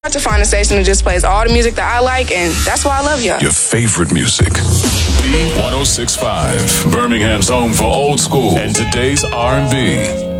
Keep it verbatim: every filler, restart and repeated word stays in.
to find a station that just plays all the music that I like, and that's why I love y'all. Your favorite music. B one oh six point five, Birmingham's home for old school and today's R and B.